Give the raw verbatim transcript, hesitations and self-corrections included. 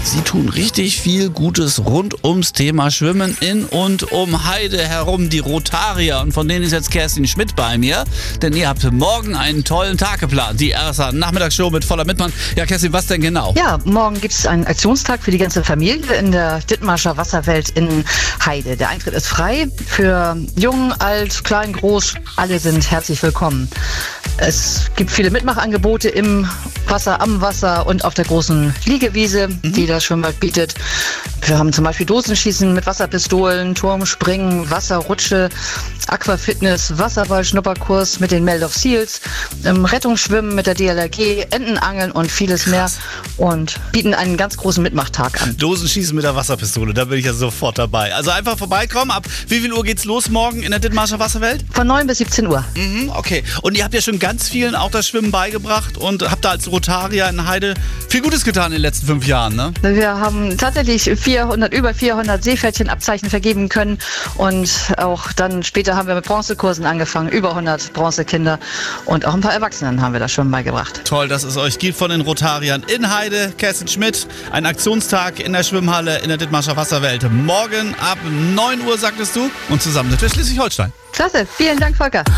Sie tun richtig viel Gutes rund ums Thema Schwimmen in und um Heide herum, die Rotarier. Und von denen ist jetzt Kerstin Schmidt bei mir, denn ihr habt morgen einen tollen Tag geplant. Die erste Nachmittagsshow mit voller Mitmann. Ja, Kerstin, was denn genau? Ja, morgen gibt es einen Aktionstag für die ganze Familie in der Dithmarscher Wasserwelt in Heide. Der Eintritt ist frei für jung, alt, klein, groß. Alle sind herzlich willkommen. Es gibt viele Mitmachangebote im Wasser, am Wasser und auf der großen Liegewiese, mhm. die das Schwimmbad bietet. Wir haben zum Beispiel Dosenschießen mit Wasserpistolen, Turmspringen, Wasserrutsche, Aquafitness, Wasserball-Schnupperkurs mit den Meldorf Seals, Rettungsschwimmen mit der D L R G, Entenangeln und vieles mehr und bieten einen ganz großen Mitmachtag an. Dosenschießen mit der Wasserpistole, da bin ich ja sofort dabei. Also einfach vorbeikommen. Ab wie viel Uhr geht's los morgen in der Dithmarscher Wasserwelt? Von neun bis siebzehn Uhr. Mhm, okay. Und ihr habt ja schon ganz vielen auch das Schwimmen beigebracht und habt da als Rotarier in Heide viel Gutes getan in den letzten fünf Jahren, ne? Wir haben tatsächlich vierhundert, über vierhundert Seepferdchenabzeichen vergeben können und auch dann später haben wir mit Bronzekursen angefangen, über hundert Bronzekinder und auch ein paar Erwachsenen haben wir das schon beigebracht. Toll, dass es euch gibt von den Rotariern in Heide. Kerstin Schmidt, ein Aktionstag in der Schwimmhalle in der Dithmarscher Wasserwelt. Morgen ab neun Uhr, sagtest du, und zusammen sind wir Schleswig-Holstein. Klasse, vielen Dank, Volker.